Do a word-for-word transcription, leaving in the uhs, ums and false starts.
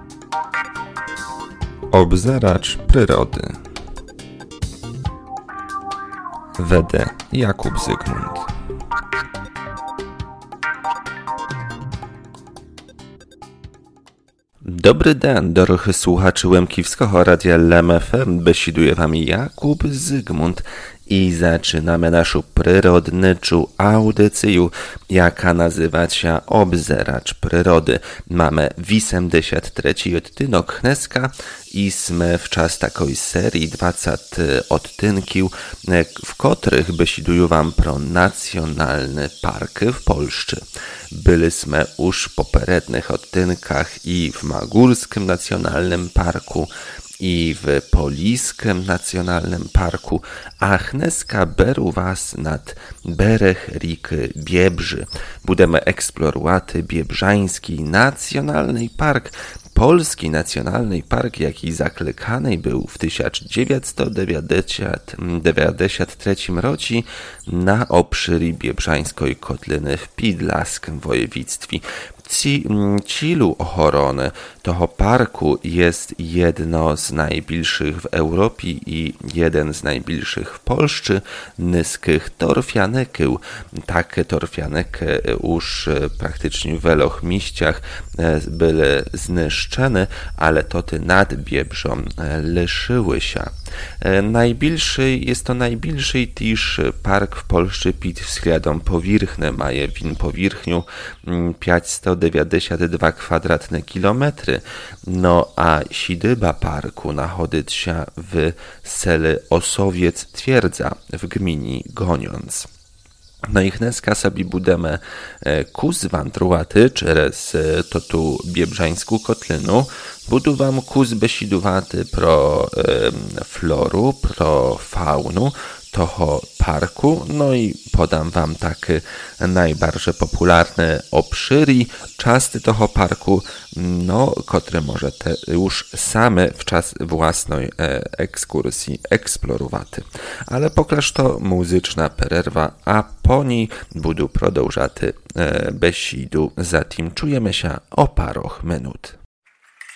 Obzeracz przyrody. Wede Jakub Zygmunt. Dobry den, drodzy słuchaczy Łemkiwskiego Radia L M F M, besiduje wam Jakub Zygmunt i zaczynamy naszą przyrodniczą audycję, jaka nazywa się Obzeracz przyrody. Mamy osiemdziesiąt trzeci odtynek dneska i sme w czas takiej serii dwadzieścia odtynków, w których besiduję wam pro nacjonalne parki w Polsce. Byliśmy już w poprzednich odtynkach i w Magórskim Nacjonalnym Parku, i w Poliskim Nacjonalnym Parku, a dneska beru was nad bereg rzeki Biebrzy. Będziemy eksplorować Biebrzański Nacjonalny Park, Polski Nacjonalny Park, jaki zaklekany był w tysiąc dziewięćset dziewięćdziesiątym trzecim roku na obszarze Biebrzańskiej Kotliny w Podlaskim województwie. Cilu ochrony tego parku jest jedno z najbliższych w Europie i jeden z najbliższych w Polsce niskich torfianeków. Takie torfianeki już praktycznie w wielu miejscach były zniszczone, ale toty nad Biebrzą leszyły się. Najbliższy, jest to najbliższy też park w Polsce pod względem powierzchni. Maje win powierzchnię pięćset dziewięćdziesiąt dwa kwadratne kilometry, no a siedziba parku znajduje się w sele Osowiec Twierdza w gminie Goniądz. No i dneska sobie budemy kus wandrowaty przez to tu Biebrzańską Kotlinu. Budu wam kus besidowaty pro e, floru, pro faunu toho parku, no i podam wam takie najbardziej popularne obszary, częsty toho parku, no, które możecie już same w czas własnej e, ekskursji eksplorować. Ale poklaż to muzyczna przerwa, a po niej budu продовжати e, besidu, zatem czujemy się o paruch minut.